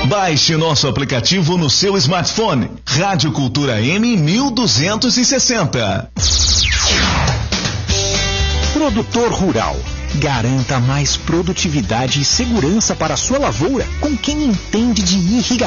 Baixe nosso aplicativo no seu smartphone. Rádio Cultura M 1260. Produtor rural. Garanta mais produtividade e segurança para a sua lavoura com quem entende de irrigação.